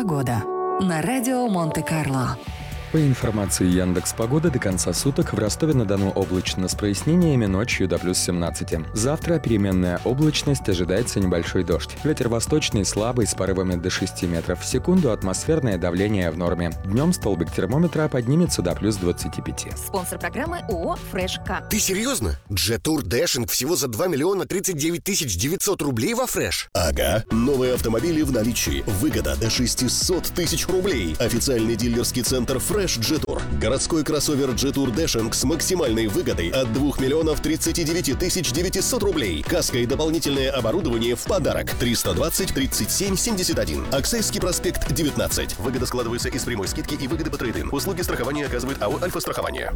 Погода на радио Монте-Карло. По информации Яндекс.Погоды, до конца суток в Ростове-на-Дону облачно с прояснениями, ночью до плюс 17. Завтра переменная облачность, ожидается небольшой дождь. Ветер восточный слабый с порывами до 6 метров в секунду, атмосферное давление в норме. Днем столбик термометра поднимется до плюс 25. Спонсор программы ООО «Фреш К». Ты серьезно? Джет-тур Дэшинг всего за 2 миллиона 39 тысяч 900 рублей во Фреш? Ага. Новые автомобили в наличии. Выгода до 600 тысяч рублей. Официальный дилерский центр «Фреш Джет-тур». Городской кроссовер Джет-тур Дэшинг с максимальной выгодой от 2 миллионов 39 тысяч 900 рублей. Каска и дополнительное оборудование в подарок. 320 37 71. Оксайский проспект 19. Выгода складывается из прямой скидки и выгоды по трейд-ин. Услуги страхования оказывает АО «Альфа-страхование».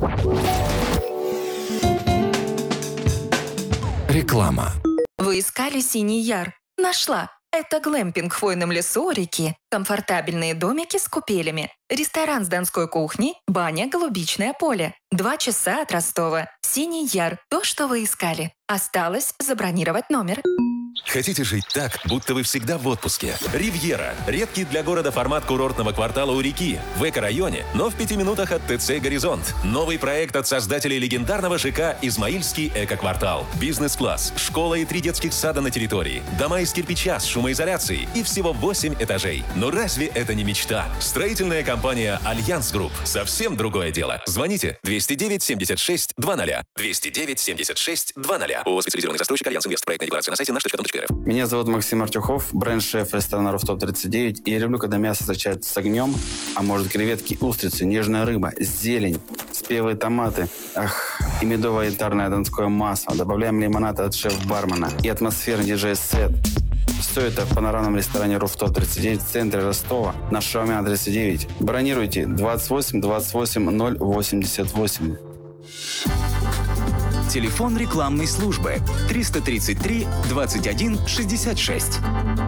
Реклама. Вы искали Синий Яр? Нашла. Это глэмпинг в хвойном лесу у реки, комфортабельные домики с купелями, ресторан с донской кухней, баня, голубичное поле. 2 часа от Ростова. Синий Яр. То, что вы искали. Осталось забронировать номер. Хотите жить так, будто вы всегда в отпуске? «Ривьера» – редкий для города формат курортного квартала у реки, в эко-районе, но в 5 минутах от ТЦ «Горизонт». Новый проект от создателей легендарного ЖК «Измаильский эко-квартал». Бизнес-класс, школа и 3 детских сада на территории, дома из кирпича с шумоизоляцией и всего 8 этажей. Но разве это не мечта? Строительная компания «Альянс Групп». Совсем другое дело. Звоните 209 76 00. 209 76 00. ООО «Специализированный застройщик Альянс Инвест». Проектная декларация на сайте наш.дом.рф. Меня зовут Максим Артюхов, бренд-шеф ресторана «Руфтоп 39». И я люблю, когда мясо встречается с огнем, а может креветки, устрицы, нежная рыба, зелень, спелые томаты, и медовое янтарное донское масло. Добавляем лимонад от шеф-бармена и атмосферный диджей-сет. Все это в панорамном ресторане «Руфтоп 39» в центре Ростова на Шаумяна 39. Бронируйте 28 28 088. Телефон рекламной службы 333 21 66.